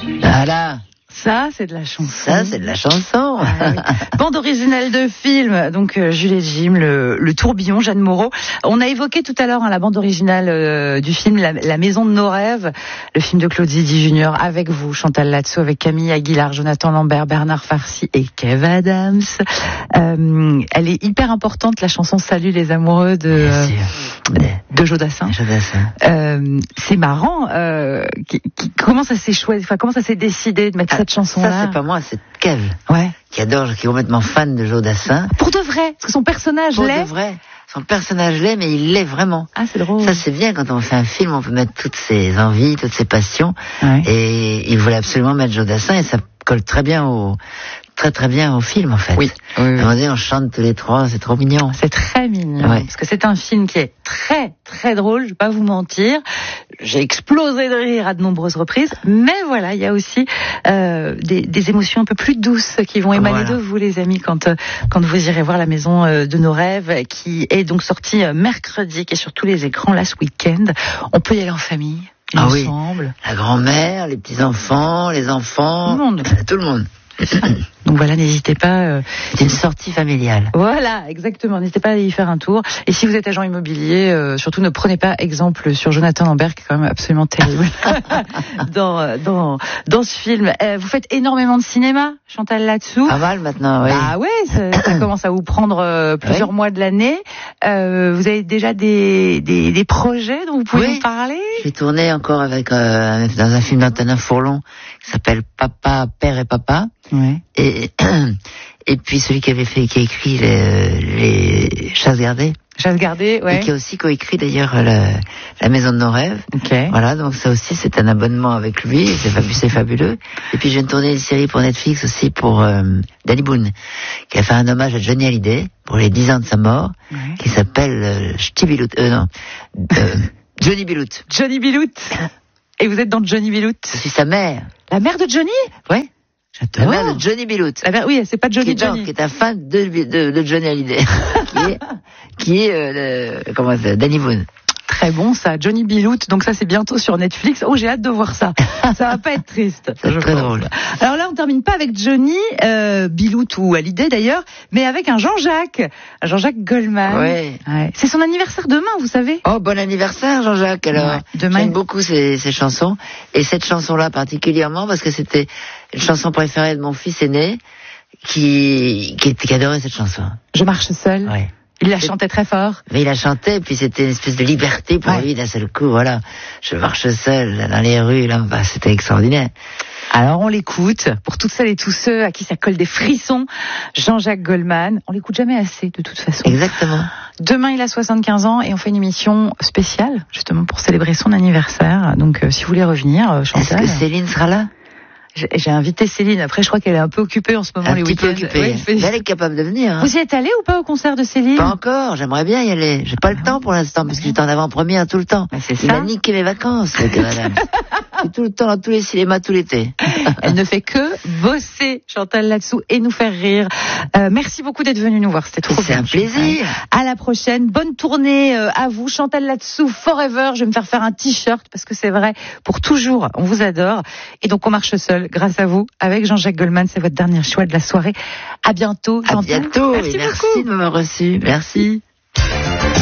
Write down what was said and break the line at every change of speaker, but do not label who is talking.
Voilà.
Ça, c'est de la chanson.
Ça, c'est de la chanson.
Ah, oui. Bande originale de film, donc Juliette Jim, le tourbillon, Jeanne Moreau. On a évoqué tout à l'heure la bande originale du film La Maison de nos rêves, le film de Claude Zidi Junior, avec vous, Chantal Latsou, avec Camille Aguilar, Jonathan Lambert, Bernard Farcy et Kev Adams. Elle est hyper importante, la chanson Salut les amoureux de Jodassin. C'est marrant. Comment ça s'est choisi, comment ça s'est décidé de mettre cette chanson-là?
Ça, c'est pas moi, c'est Kev.
Ouais.
Qui est complètement fan de Jodassin.
Pour de vrai, parce que son personnage l'est.
Pour de vrai. Son personnage l'est, mais il l'est vraiment.
Ah, c'est drôle.
Ça, c'est bien quand on fait un film, on peut mettre toutes ses envies, toutes ses passions. Ouais. Et il voulait absolument mettre Jodassin et ça colle très bien au film, en fait.
Oui.
À un moment donné, on chante tous les trois, c'est trop mignon.
C'est très mignon. Ouais. Parce que c'est un film qui est très, très drôle, je vais pas vous mentir. J'ai explosé de rire à de nombreuses reprises. Mais voilà, il y a aussi, des émotions un peu plus douces qui vont émaner de vous, les amis, quand vous irez voir La Maison de nos rêves, qui est donc sortie mercredi, qui est sur tous les écrans, là, ce week-end. On peut y aller en famille. Ensemble.
Oui. La grand-mère, les petits-enfants, les enfants. Tout le monde.
Donc voilà, n'hésitez pas.
C'est une sortie familiale.
Voilà, exactement. N'hésitez pas à y faire un tour. Et si vous êtes agent immobilier, surtout ne prenez pas exemple sur Jonathan Lambert, qui est quand même absolument terrible dans ce film. Vous faites énormément de cinéma, Chantal Latsou.
Pas mal maintenant, oui.
Ah ouais, ça commence à vous prendre plusieurs mois de l'année. Vous avez déjà des projets dont vous pouvez nous parler?
J'ai tourné encore avec dans un film d'Antonin Fourlon qui s'appelle Papa, Père et Papa.
Ouais.
Et puis celui qui a écrit les Chasses gardées.
Chasses gardées, ouais.
Et qui a aussi coécrit d'ailleurs La Maison de nos rêves.
Okay.
Voilà, donc ça aussi c'est un abonnement avec lui, c'est fabuleux. Et puis j'ai tourné une série pour Netflix aussi pour Danny Boone, qui a fait un hommage à Johnny Hallyday pour les 10 ans de sa mort, qui s'appelle Johnny Bilout.
Johnny Bilout. Et vous êtes dans Johnny Bilout?
Je suis sa mère.
La mère de Johnny?
Ouais. La mère de Johnny Bilout.
Oui, c'est pas Johnny Johnny.
Qui est un fan de Johnny Hallyday. qui est Danny Boone.
Très bon ça, Johnny Bilout. Donc ça c'est bientôt sur Netflix. Oh, j'ai hâte de voir ça. Ça va pas être triste.
C'est très drôle.
Alors là, on termine pas avec Johnny Bilout ou Hallyday d'ailleurs, mais avec un Jean-Jacques Goldman.
Ouais.
C'est son anniversaire demain, vous savez.
Oh, bon anniversaire Jean-Jacques. Alors, j'aime beaucoup ces chansons et cette chanson-là particulièrement parce que c'était une chanson préférée de mon fils aîné qui adorait cette chanson.
Je marche seul.
Ouais.
Il la chantait très fort.
Mais il la chantait, et puis c'était une espèce de liberté pour lui d'un seul coup, voilà. Je marche seul dans les rues, là, c'était extraordinaire.
Alors on l'écoute, pour toutes celles et tous ceux à qui ça colle des frissons, Jean-Jacques Goldman. On l'écoute jamais assez, de toute façon.
Exactement.
Demain, il a 75 ans et on fait une émission spéciale, justement, pour célébrer son anniversaire. Donc, si vous voulez revenir, Chantal.
Est-ce que Céline sera là?
J'ai invité Céline. Après, je crois qu'elle est un peu occupée en ce moment, les week-ends.
Mais elle est capable de venir. Hein.
Vous y êtes allé ou pas au concert de Céline?
Pas encore. J'aimerais bien y aller. J'ai pas le temps pour l'instant parce que j'étais en avant-première tout le temps.
C'est
Il a niqué mes vacances, madame. Je suis tout le temps dans tous les cinémas tout l'été.
Elle ne fait que bosser, Chantal Latsou, et nous faire rire. Merci beaucoup d'être venu nous voir. C'était trop bien.
C'est un plaisir.
À la prochaine. Bonne tournée à vous, Chantal Latsou, forever. Je vais me faire un t-shirt parce que c'est vrai, pour toujours. On vous adore. Et donc, on marche seul grâce à vous avec Jean-Jacques Goldman. C'est votre dernier choix de la soirée. À bientôt.
À bientôt. Merci beaucoup. Merci de m'avoir reçu. Merci.